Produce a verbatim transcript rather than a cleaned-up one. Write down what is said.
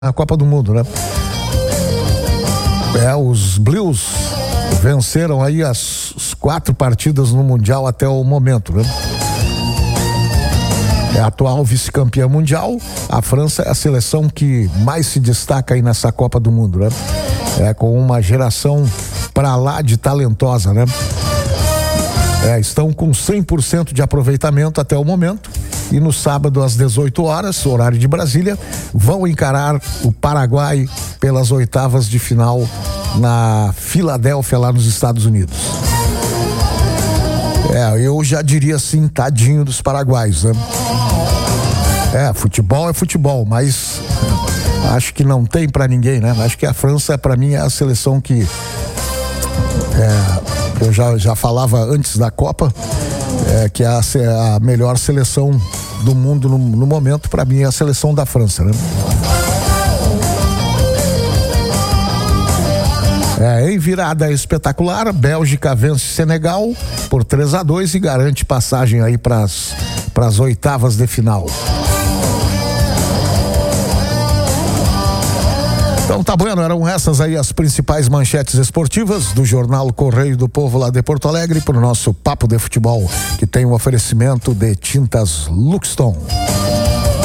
a Copa do Mundo, né? É, os Blues venceram aí as, as quatro partidas no Mundial até o momento, né? É a atual vice-campeã mundial. A França é a seleção que mais se destaca aí nessa Copa do Mundo, né? É, com uma geração pra lá de talentosa, né? É, estão com cem por cento de aproveitamento até o momento. E no sábado às dezoito horas, horário de Brasília, vão encarar o Paraguai pelas oitavas de final na Filadélfia, lá nos Estados Unidos. É, eu já diria assim, tadinho dos paraguaios, né? É, futebol é futebol, mas acho que não tem pra ninguém, né? Acho que a França, pra mim, é a seleção que é, eu já, já falava antes da Copa, é, que é a, a melhor seleção do mundo no, no momento. Pra mim é a seleção da França, né? É, em virada espetacular, Bélgica vence Senegal por três a dois e garante passagem aí para as oitavas de final. Então tá bueno, eram essas aí as principais manchetes esportivas do Jornal Correio do Povo lá de Porto Alegre, para o nosso Papo de Futebol, que tem um oferecimento de Tintas Luxton.